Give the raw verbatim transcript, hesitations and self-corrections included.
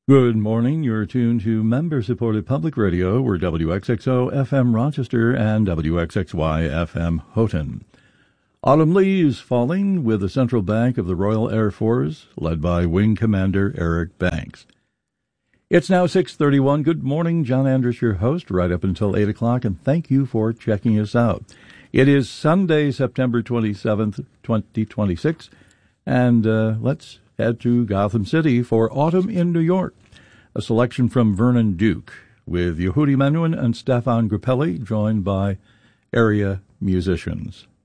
Good morning. You're tuned to member-supported public radio. We're W X X O F M Rochester and W X X Y F M Houghton. Autumn leaves falling with the Central Bank of the Royal Air Force, led by Wing Commander Eric Banks. It's now six thirty-one. Good morning. John Andrus, your host, right up until eight o'clock, and thank you for checking us out. It is Sunday, September twenty-seventh, twenty twenty-six, and uh, let's head to Gotham City for Autumn in New York. A selection from Vernon Duke with Yehudi Menuhin and Stefan Grappelli, joined by area musicians.